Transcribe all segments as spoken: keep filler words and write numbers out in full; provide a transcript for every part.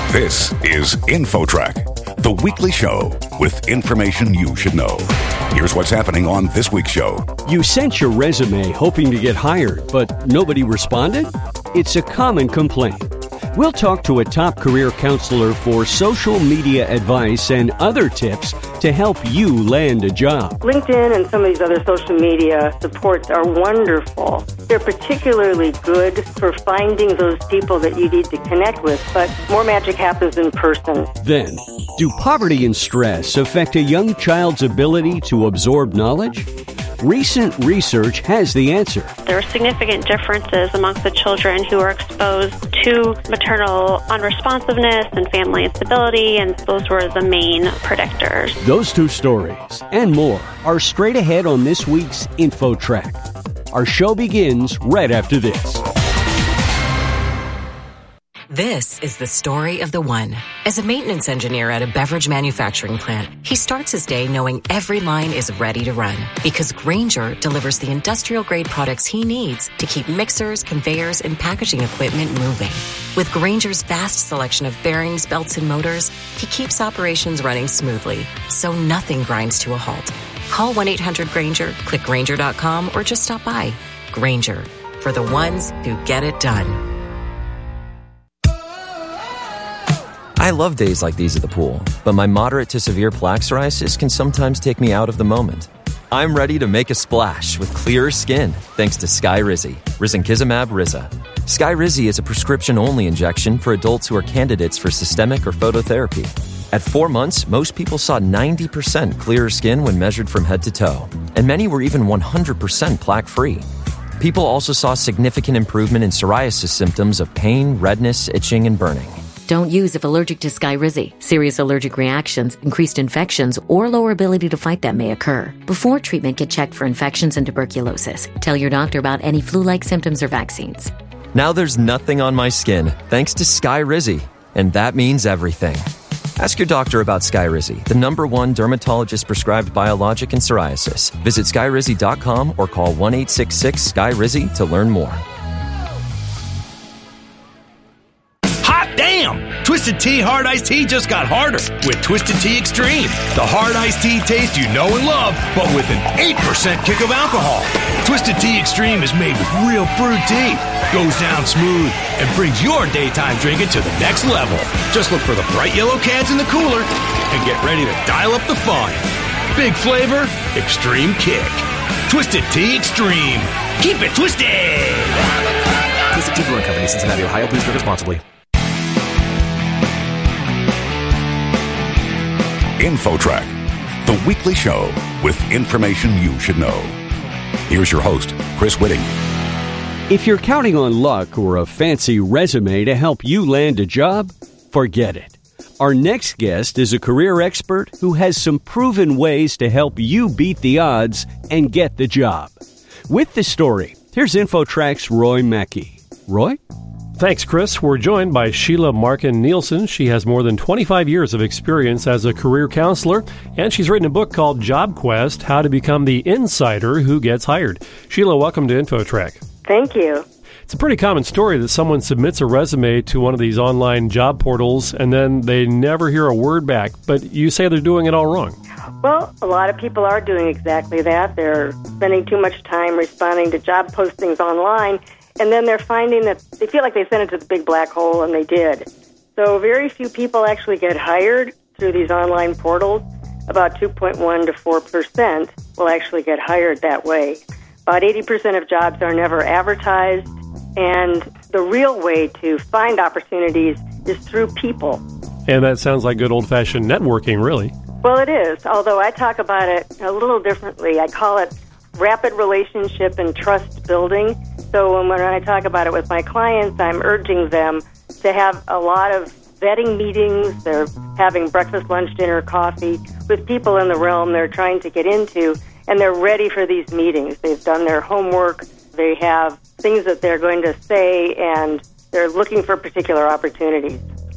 This is InfoTrack, the weekly show with information you should know. Here's what's happening on this week's show. You sent your resume hoping to get hired, but nobody responded? It's a common complaint. We'll talk to a top career counselor for social media advice and other tips to help you land a job. LinkedIn and some of these other social media supports are wonderful. They're particularly good for finding those people that you need to connect with, but more magic happens in person. Then, do poverty and stress affect a young child's ability to absorb knowledge? Recent research has the answer. There are significant differences amongst the children who are exposed to maternal unresponsiveness and family instability, and those were the main predictors. Those two stories and more are straight ahead on this week's InfoTrack. Our show begins right after this. This is the story of the one. As a maintenance engineer at a beverage manufacturing plant, he starts his day knowing every line is ready to run because Grainger delivers the industrial-grade products he needs to keep mixers, conveyors, and packaging equipment moving. With Grainger's vast selection of bearings, belts, and motors, he keeps operations running smoothly, so nothing grinds to a halt. Call one eight hundred Grainger, click Grainger dot com, or just stop by. Grainger, for the ones who get it done. I love days like these at the pool, but my moderate to severe plaque psoriasis can sometimes take me out of the moment. I'm ready to make a splash with clearer skin thanks to Skyrizi, risankizumab Riza. Skyrizi is a prescription-only injection for adults who are candidates for systemic or phototherapy. At four months, most people saw ninety percent clearer skin when measured from head to toe, and many were even one hundred percent plaque-free. People also saw significant improvement in psoriasis symptoms of pain, redness, itching, and burning. Don't use if allergic to Skyrizi. Serious allergic reactions, increased infections, or lower ability to fight them may occur. Before treatment, get checked for infections and tuberculosis. Tell your doctor about any flu-like symptoms or vaccines. Now there's nothing on my skin, thanks to Skyrizi, and that means everything. Ask your doctor about Skyrizi, the number one dermatologist-prescribed biologic in psoriasis. Visit Skyrizi dot com or call one eight six six S K Y R I Z Y to learn more. Damn! Twisted Tea Hard Iced Tea just got harder with Twisted Tea Extreme. The hard iced tea taste you know and love, but with an eight percent kick of alcohol. Twisted Tea Extreme is made with real brewed tea, goes down smooth, and brings your daytime drinking to the next level. Just look for the bright yellow cans in the cooler and get ready to dial up the fun. Big flavor, extreme kick. Twisted Tea Extreme. Keep it twisted! Twisted Tea Brewing Company, Cincinnati, Ohio. Please drink responsibly. InfoTrack, the weekly show with information you should know. Here's your host, Chris Whitting. If you're counting on luck or a fancy resume to help you land a job, forget it. Our next guest is a career expert who has some proven ways to help you beat the odds and get the job. With the story, here's InfoTrack's Roy Mackey. Roy? Thanks, Chris. We're joined by Sheila Markin Nielsen. She has more than twenty-five years of experience as a career counselor, and she's written a book called Job Quest, How to Become the Insider Who Gets Hired. Sheila, welcome to InfoTrack. Thank you. It's a pretty common story that someone submits a resume to one of these online job portals, and then they never hear a word back, but you say they're doing it all wrong. Well, a lot of people are doing exactly that. They're spending too much time responding to job postings online, and then they're finding that they feel like they sent it to the big black hole, and they did. So very few people actually get hired through these online portals. About two point one to four percent will actually get hired that way. About eighty percent of jobs are never advertised, and the real way to find opportunities is through people. And that sounds like good old-fashioned networking, really. Well, it is, although I talk about it a little differently. I call it rapid relationship and trust building. So when, when I talk about it with my clients, I'm urging them to have a lot of vetting meetings. They're having breakfast, lunch, dinner, coffee with people in the realm they're trying to get into, and they're ready for these meetings. They've done their homework. They have things that they're going to say, and they're looking for particular opportunities.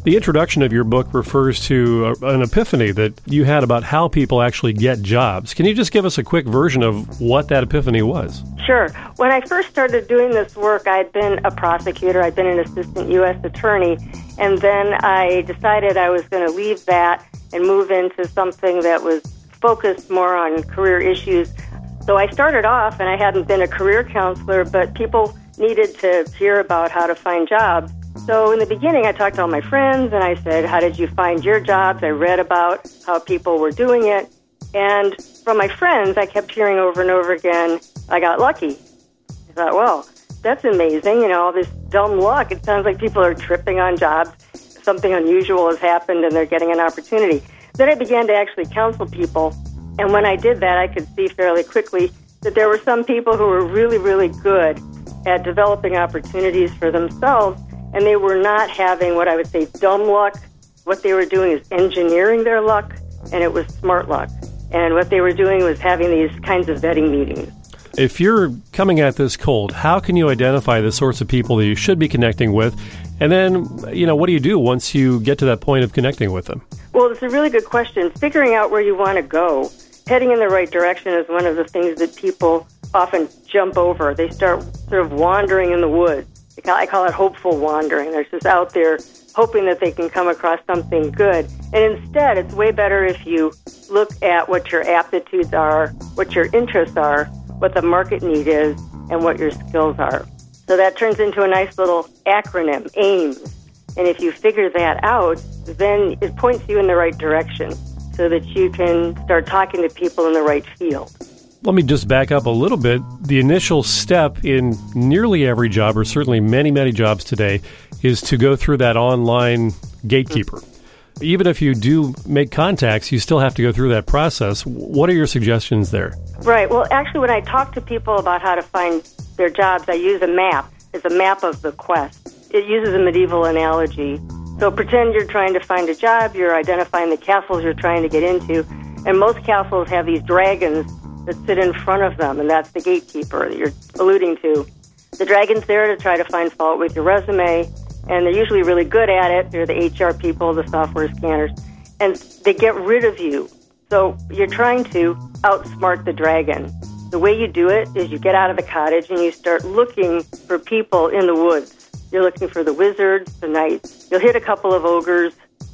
The introduction of your book refers to a, an epiphany that you had about how people actually get jobs. Can you just give us a quick version of what that epiphany was? Sure. When I first started doing this work, I'd been a prosecutor. I'd been an assistant U S attorney. And then I decided I was going to leave that and move into something that was focused more on career issues. So I started off, and I hadn't been a career counselor, but people needed to hear about how to find jobs. So in the beginning, I talked to all my friends, and I said, how did you find your jobs? I read about how people were doing it. And from my friends, I kept hearing over and over again, I got lucky. I thought, well, that's amazing. You know, all this dumb luck. It sounds like people are tripping on jobs. Something unusual has happened, and they're getting an opportunity. Then I began to actually counsel people. And when I did that, I could see fairly quickly that there were some people who were really, really good at developing opportunities for themselves, and they were not having what I would say dumb luck. What they were doing is engineering their luck, and it was smart luck. And what they were doing was having these kinds of vetting meetings. If you're coming at this cold, how can you identify the sorts of people that you should be connecting with? And then, you know, what do you do once you get to that point of connecting with them? Well, it's a really good question. Figuring out where you want to go, heading in the right direction is one of the things that people often jump over. They start sort of wandering in the woods. I call it hopeful wandering. They're just out there hoping that they can come across something good. And instead, it's way better if you look at what your aptitudes are, what your interests are, what the market need is, and what your skills are. So that turns into a nice little acronym, AIMS. And if you figure that out, then it points you in the right direction so that you can start talking to people in the right field. Let me just back up a little bit. The initial step in nearly every job, or certainly many, many jobs today, is to go through that online gatekeeper. Mm-hmm. Even if you do make contacts, you still have to go through that process. What are your suggestions there? Right. Well, actually, when I talk to people about how to find their jobs, I use a map. It's a map of the quest. It uses a medieval analogy. So pretend you're trying to find a job. You're identifying the castles you're trying to get into. And most castles have these dragons that sit in front of them, and that's the gatekeeper that you're alluding to. The dragon's there to try to find fault with your resume, and they're usually really good at it. They're the H R people, the software scanners, and they get rid of you. So you're trying to outsmart the dragon. The way you do it is you get out of the cottage and you start looking for people in the woods. You're looking for the wizards, the knights. You'll hit a couple of ogres.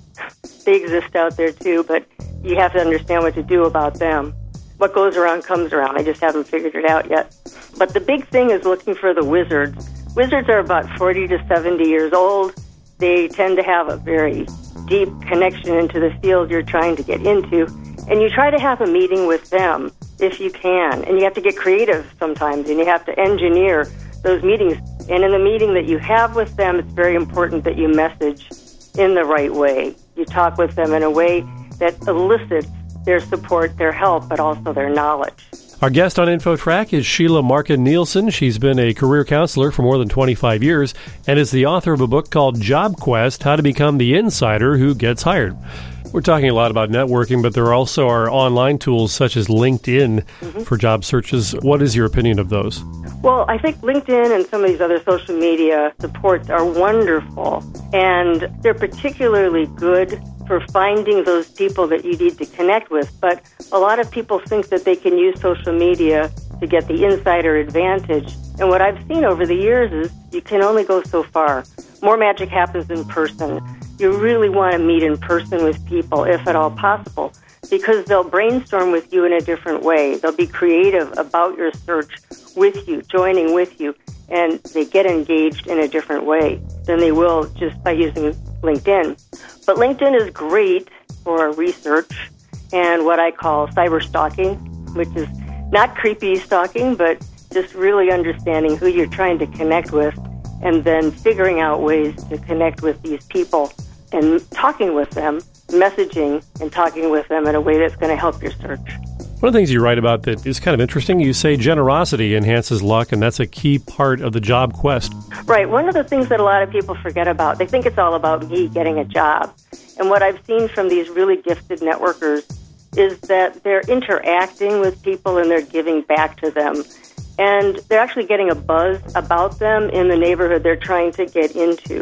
They exist out there too, but you have to understand what to do about them. What goes around comes around. I just haven't figured it out yet. But the big thing is looking for the wizards. Wizards are about forty to seventy years old. They tend to have a very deep connection into the field you're trying to get into. And you try to have a meeting with them if you can. And you have to get creative sometimes, and you have to engineer those meetings. And in the meeting that you have with them, it's very important that you message in the right way. You talk with them in a way that elicits their support, their help, but also their knowledge. Our guest on InfoTrack is Sheila Markin Nielsen. She's been a career counselor for more than twenty-five years and is the author of a book called Job Quest, How to Become the Insider Who Gets Hired. We're talking a lot about networking, but there also are online tools such as LinkedIn mm-hmm. for job searches. What is your opinion of those? Well, I think LinkedIn and some of these other social media supports are wonderful, and they're particularly good for finding those people that you need to connect with. But a lot of people think that they can use social media to get the insider advantage. And what I've seen over the years is you can only go so far. More magic happens in person. You really want to meet in person with people, if at all possible, because they'll brainstorm with you in a different way. They'll be creative about your search with you, joining with you, and they get engaged in a different way than they will just by using LinkedIn. But LinkedIn is great for research and what I call cyber stalking, which is not creepy stalking, but just really understanding who you're trying to connect with and then figuring out ways to connect with these people and talking with them, messaging and talking with them in a way that's going to help your search. One of the things you write about that is kind of interesting, you say generosity enhances luck, and that's a key part of the job quest. Right. One of the things that a lot of people forget about, they think it's all about me getting a job. And what I've seen from these really gifted networkers is that they're interacting with people and they're giving back to them. And they're actually getting a buzz about them in the neighborhood they're trying to get into.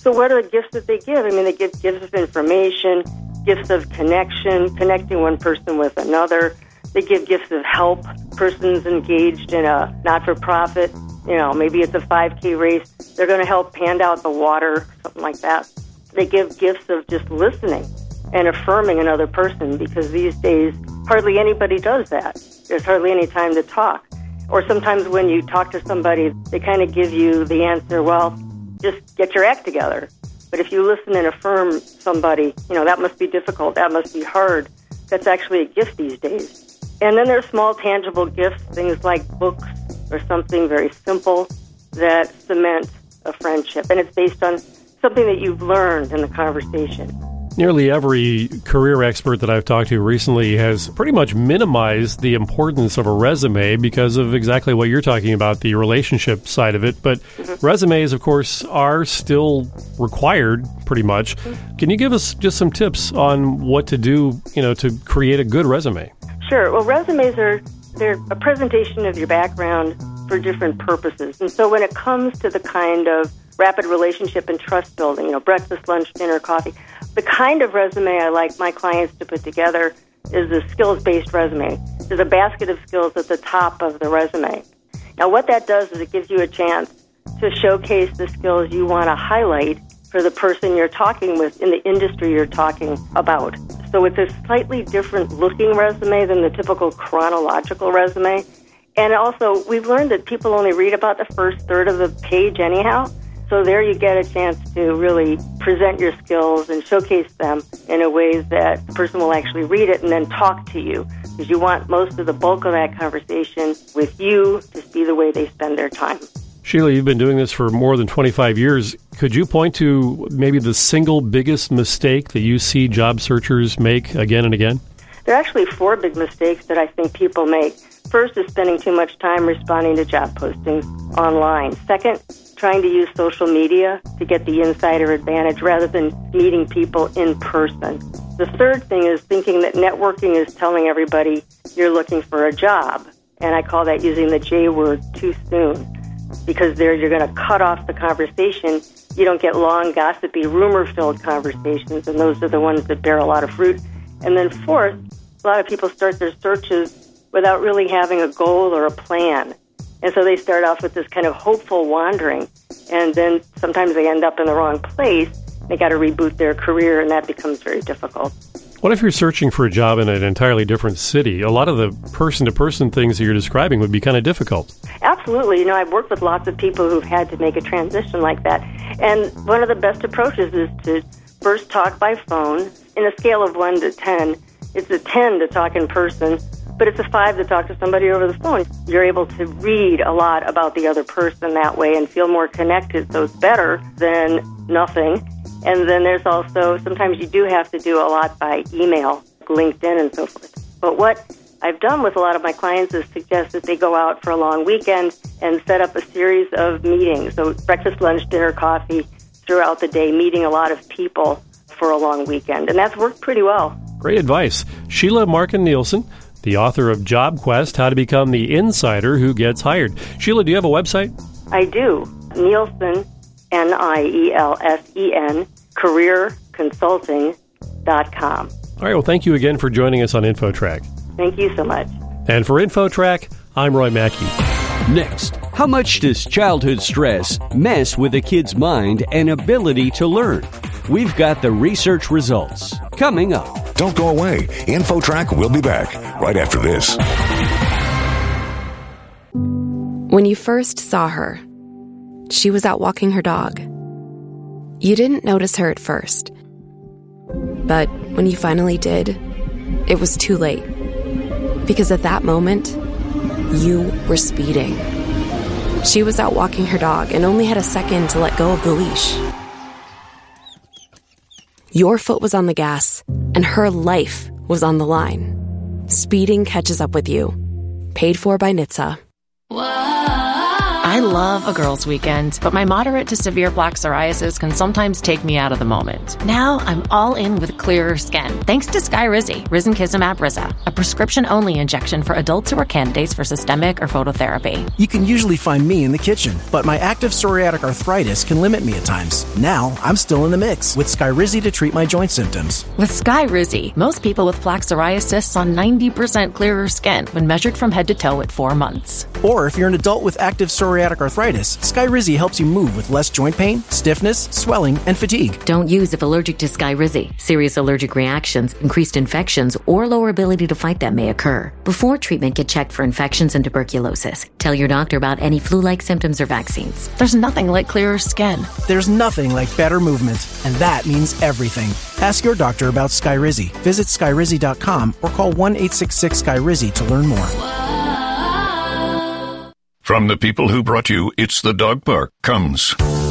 So what are the gifts that they give? I mean, they give gifts of information, gifts of connection, connecting one person with another. They give gifts of help. Persons engaged in a not-for-profit, you know, maybe it's a five K race. They're going to help hand out the water, something like that. They give gifts of just listening and affirming another person, because these days hardly anybody does that. There's hardly any time to talk. Or sometimes when you talk to somebody, they kind of give you the answer, well, just get your act together. But if you listen and affirm somebody, you know, that must be difficult, that must be hard. That's actually a gift these days. And then there's small, tangible gifts, things like books or something very simple that cement a friendship. And it's based on something that you've learned in the conversation. Nearly every career expert that I've talked to recently has pretty much minimized the importance of a resume because of exactly what you're talking about, the relationship side of it. But mm-hmm. resumes, of course, are still required pretty much. Mm-hmm. Can you give us just some tips on what to do, you know, to create a good resume? Sure. Well, resumes are they're a presentation of your background for different purposes. And so when it comes to the kind of rapid relationship and trust building, you know, breakfast, lunch, dinner, coffee, the kind of resume I like my clients to put together is a skills-based resume. There's a basket of skills at the top of the resume. Now, what that does is it gives you a chance to showcase the skills you want to highlight for the person you're talking with in the industry you're talking about. So it's a slightly different looking resume than the typical chronological resume. And also, we've learned that people only read about the first third of the page anyhow. So there you get a chance to really present your skills and showcase them in a way that the person will actually read it and then talk to you, because you want most of the bulk of that conversation with you to be the way they spend their time. Sheila, you've been doing this for more than twenty-five years. Could you point to maybe the single biggest mistake that you see job searchers make again and again? There are actually four big mistakes that I think people make. First is spending too much time responding to job postings online. Second, trying to use social media to get the insider advantage rather than meeting people in person. The third thing is thinking that networking is telling everybody you're looking for a job. And I call that using the J word too soon, because there you're going to cut off the conversation. You don't get long, gossipy, rumor-filled conversations, and those are the ones that bear a lot of fruit. And then fourth, a lot of people start their searches without really having a goal or a plan. And so they start off with this kind of hopeful wandering, and then sometimes they end up in the wrong place. They got to reboot their career, and that becomes very difficult. What if you're searching for a job in an entirely different city? A lot of the person-to-person things that you're describing would be kind of difficult. Absolutely. You know, I've worked with lots of people who've had to make a transition like that. And one of the best approaches is to first talk by phone. In a scale of one to ten, it's a ten to talk in person, but it's a five to talk to somebody over the phone. You're able to read a lot about the other person that way and feel more connected, so it's better than nothing. And then there's also, sometimes you do have to do a lot by email, LinkedIn, and so forth. But what I've done with a lot of my clients is suggest that they go out for a long weekend and set up a series of meetings. So breakfast, lunch, dinner, coffee throughout the day, meeting a lot of people for a long weekend. And that's worked pretty well. Great advice. Sheila Markin-Nielsen, the author of Job Quest, How to Become the Insider Who Gets Hired. Sheila, do you have a website? I do. Nielsen, N I E L S E N, career consulting dot com. All right, well, thank you again for joining us on InfoTrack. Thank you so much. And for InfoTrack, I'm Roy Mackey. Next, how much does childhood stress mess with a kid's mind and ability to learn? We've got the research results coming up. Don't go away. InfoTrack will be back right after this. When you first saw her, she was out walking her dog. You didn't notice her at first. But when you finally did, it was too late. Because at that moment, you were speeding. She was out walking her dog and only had a second to let go of the leash. Your foot was on the gas, and her life was on the line. Speeding catches up with you. Paid for by N H T S A. I love a girls' weekend, but my moderate to severe plaque psoriasis can sometimes take me out of the moment. Now I'm all in with clearer skin, thanks to Skyrizi, risankizumab Riza, a prescription-only injection for adults who are candidates for systemic or phototherapy. You can usually find me in the kitchen, but my active psoriatic arthritis can limit me at times. Now I'm still in the mix with Skyrizi to treat my joint symptoms. With Skyrizi, most people with plaque psoriasis saw ninety percent clearer skin when measured from head to toe at four months. Or if you're an adult with active psoriatic arthritis, Skyrizi helps you move with less joint pain, stiffness, swelling, and fatigue. Don't use if allergic to Skyrizi. Serious allergic reactions, increased infections, or lower ability to fight them may occur. Before treatment, get checked for infections and tuberculosis. Tell your doctor about any flu-like symptoms or vaccines. There's nothing like clearer skin. There's nothing like better movement, and that means everything. Ask your doctor about Skyrizi. Visit Skyrizi dot com or call one eight six six Skyrizi to learn more. From the people who brought you It's the Dog Park comes